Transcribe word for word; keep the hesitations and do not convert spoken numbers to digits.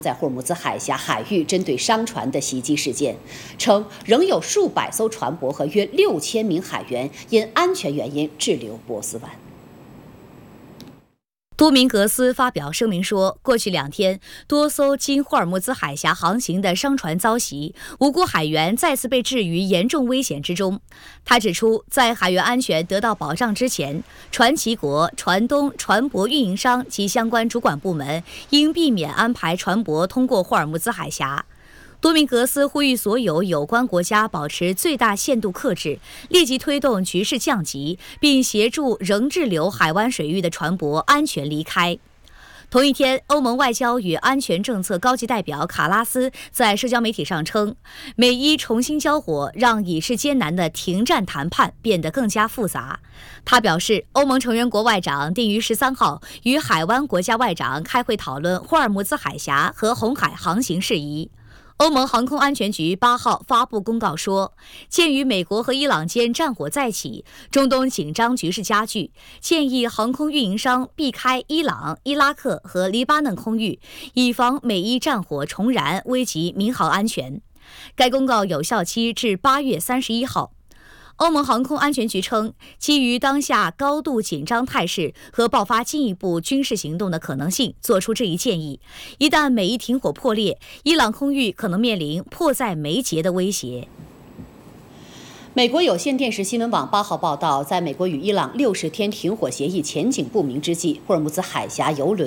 在霍尔木兹海峡海域针对商船的袭击事件，称仍有数百艘船舶和约六千名海员因安全原因滞留波斯湾。 多明格斯发表声明说，过去两天，多艘经霍尔木兹海峡航行的商船遭袭，无辜海员再次被置于严重危险之中。他指出，在海员安全得到保障之前，船旗国、船东、船舶运营商及相关主管部门应避免安排船舶通过霍尔木兹海峡。多明格斯呼吁所有有关国家保持最大限度克制，立即推动局势降级，并协助仍滞留海湾水域的船舶安全离开。同一天，欧盟外交与安全政策高级代表卡拉斯在社交媒体上称，美伊重新交火让已是艰难的停战谈判变得更加复杂。他表示，欧盟成员国外长定于十三号与海湾国家外长开会讨论霍尔木兹海峡和红海航行事宜。欧盟航空安全局八号发布公告说，鉴于美国和伊朗间战火再起，中东紧张局势加剧，建议航空运营商避开伊朗、伊拉克和黎巴嫩空域，以防美伊战火重燃，危及民航安全。该公告有效期至八月三十一号。欧盟航空安全局称，基于当下高度紧张态势和爆发进一步军事行动的可能性，作出这一建议。一旦美伊停火破裂，伊朗空域可能面临迫在眉睫的威胁。 美国有线电视新闻网八号报道，在美国与伊朗六十天停火协议前景不明之际，霍尔木兹海峡油轮